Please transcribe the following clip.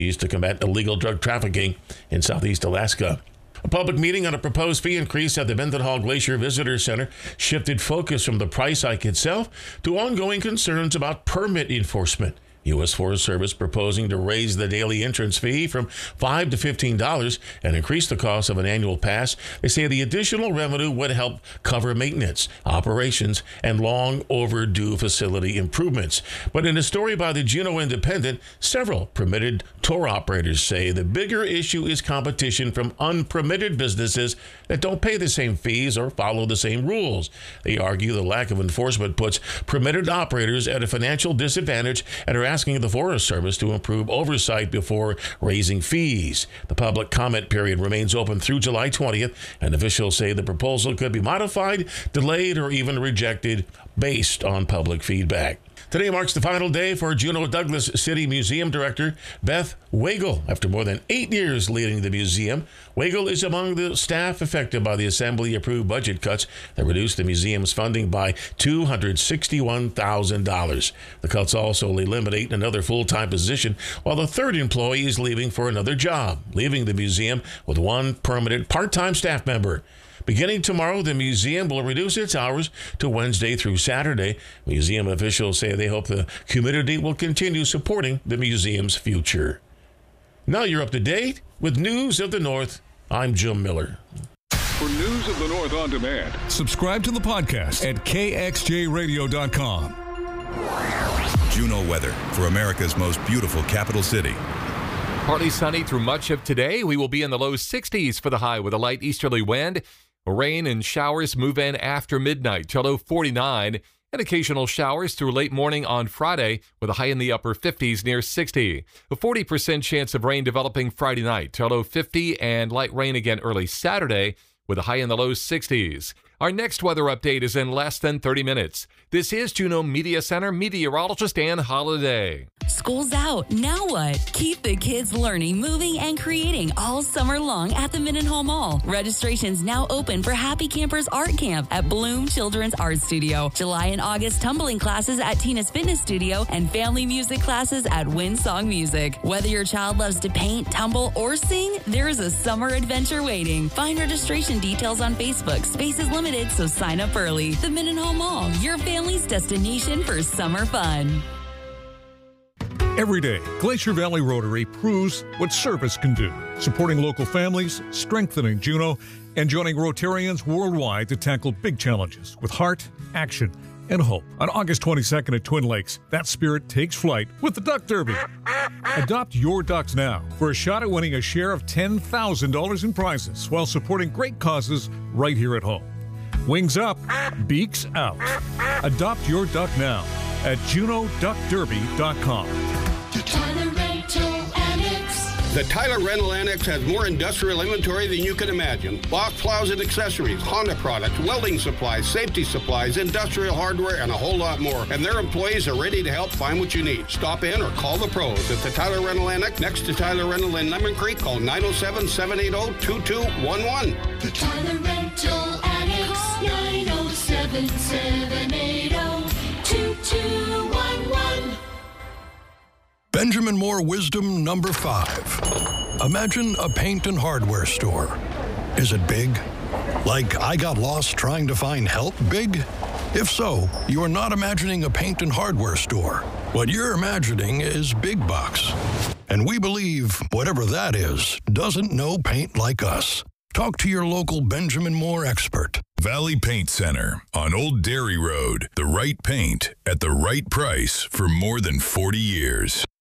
used to combat illegal drug trafficking in southeast Alaska. A public meeting on a proposed fee increase at the Mendenhall Glacier Visitor Center shifted focus from the price hike itself to ongoing concerns about permit enforcement. U.S. Forest Service proposing to raise the daily entrance fee from $5 to $15 and increase the cost of an annual pass. They say the additional revenue would help cover maintenance, operations, and long overdue facility improvements. But in a story by the Juneau Independent, several permitted tour operators say the bigger issue is competition from unpermitted businesses that don't pay the same fees or follow the same rules. They argue the lack of enforcement puts permitted operators at a financial disadvantage and are asking the Forest Service to improve oversight before raising fees. The public comment period remains open through July 20th, and officials say the proposal could be modified, delayed, or even rejected based on public feedback. Today marks the final day for Juneau Douglas City Museum Director Beth Wagle. After more than 8 years leading the museum, Wagle is among the staff affected by the Assembly-approved budget cuts that reduced the museum's funding by $261,000. The cuts also eliminate another full-time position, while the third employee is leaving for another job, leaving the museum with one permanent part-time staff member. Beginning tomorrow, the museum will reduce its hours to Wednesday through Saturday. Museum officials say they hope the community will continue supporting the museum's future. Now you're up to date with News of the North. I'm Jim Miller. For News of the North on demand, subscribe to the podcast at kxjradio.com. Juneau weather for America's most beautiful capital city. Partly sunny through much of today. We will be in the low 60s for the high with a light easterly wind. Rain and showers move in after midnight to low 49, and occasional showers through late morning on Friday with a high in the upper 50s near 60. A 40% chance of rain developing Friday night to low 50, and light rain again early Saturday with a high in the low 60s. Our next weather update is in less than 30 minutes. This is Juneau Media Center meteorologist Ann Holiday. School's out. Now what? Keep the kids learning, moving, and creating all summer long at the Mendenhall Mall. Registration's now open for Happy Campers Art Camp at Bloom Children's Art Studio. July and August tumbling classes at Tina's Fitness Studio and family music classes at Windsong Music. Whether your child loves to paint, tumble, or sing, there is a summer adventure waiting. Find registration details on Facebook. Space is limited, so sign up early. The Mendenhall Mall, your family's destination for summer fun. Every day, Glacier Valley Rotary proves what service can do, supporting local families, strengthening Juneau, and joining Rotarians worldwide to tackle big challenges with heart, action, and hope. On August 22nd at Twin Lakes, that spirit takes flight with the Duck Derby. Adopt your ducks now for a shot at winning a share of $10,000 in prizes while supporting great causes right here at home. Wings up, beaks out. Adopt your duck now at JuneauDuckDerby.com. The Tyler Rental Annex. The Tyler Rental Annex has more industrial inventory than you can imagine. Boss plows and accessories, Honda products, welding supplies, safety supplies, industrial hardware, and a whole lot more. And their employees are ready to help find what you need. Stop in or call the pros at the Tyler Rental Annex next to Tyler Rental in Lemon Creek. Call 907-780-2211. The Tyler Rental Annex. Call 907-780-2211. Benjamin Moore wisdom number 5. Imagine a paint and hardware store. Is it big? Like I got lost trying to find help big? If so, you are not imagining a paint and hardware store. What you're imagining is big box. And we believe whatever that is doesn't know paint like us. Talk to your local Benjamin Moore expert. Valley Paint Center on Old Dairy Road. The right paint at the right price for more than 40 years.